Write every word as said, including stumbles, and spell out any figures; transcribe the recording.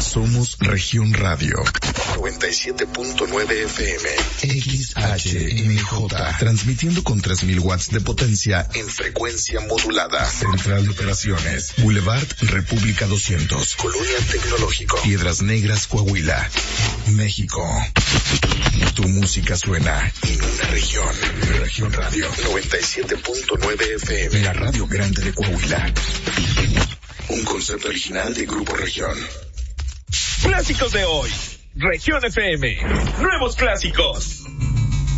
Somos Región Radio. noventa y siete punto nueve F M. X H M J. Transmitiendo con tres mil watts de potencia en frecuencia modulada. Central de Operaciones. Boulevard República doscientos. Colonia Tecnológico. Piedras Negras, Coahuila, México. Tu música suena en una región. Región Radio noventa y siete punto nueve F M. La radio grande de Coahuila. Un concepto original de Grupo Región. Clásicos de hoy. Región F M. Nuevos clásicos.